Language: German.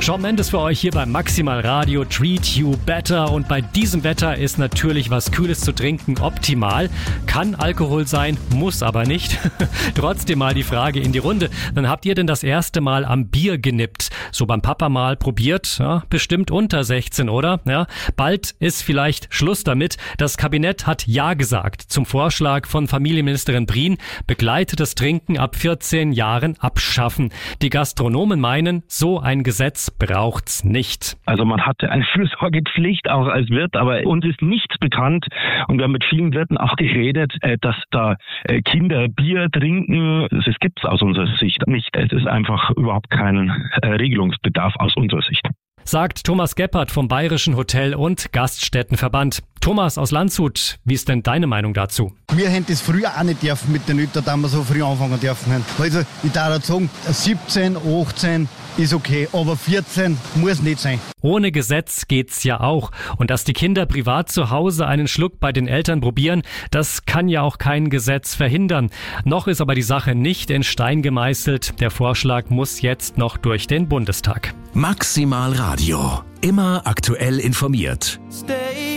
Shawn Mendes für euch hier beim Maximal Radio Treat You Better. Und bei diesem Wetter ist natürlich was Kühles zu trinken optimal. Kann Alkohol sein, muss aber nicht. Trotzdem mal die Frage in die Runde. Dann habt ihr denn das erste Mal am Bier genippt? So beim Papa mal probiert? Ja, bestimmt unter 16, oder? Ja, bald ist vielleicht Schluss damit. Das Kabinett hat Ja gesagt zum Vorschlag von Familienministerin Brien. Begleitetes Trinken ab 14 Jahren abschaffen. Die Gastronomen meinen, so ein Gesetz braucht's nicht. Also man hatte eine Fürsorgepflicht auch als Wirt, aber uns ist nichts bekannt und wir haben mit vielen Wirten auch geredet, dass da Kinder Bier trinken. Das gibt's aus unserer Sicht nicht. Es ist einfach überhaupt kein Regelungsbedarf aus unserer Sicht. Sagt Thomas Gebhardt vom Bayerischen Hotel- und Gaststättenverband. Thomas aus Landshut, wie ist denn deine Meinung dazu? Wir hätten das früher auch nicht dürfen mit den Eltern, da wir so früh anfangen dürfen. Also ich darf sagen, 17, 18 ist okay, aber 14 muss nicht sein. Ohne Gesetz geht's ja auch. Und dass die Kinder privat zu Hause einen Schluck bei den Eltern probieren, das kann ja auch kein Gesetz verhindern. Noch ist aber die Sache nicht in Stein gemeißelt. Der Vorschlag muss jetzt noch durch den Bundestag. Maximal Radio. Immer aktuell informiert.